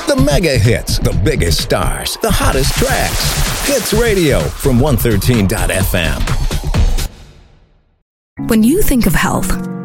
The mega hits, the biggest stars, the hottest tracks. Hits Radio from 113.fm. When you think of health,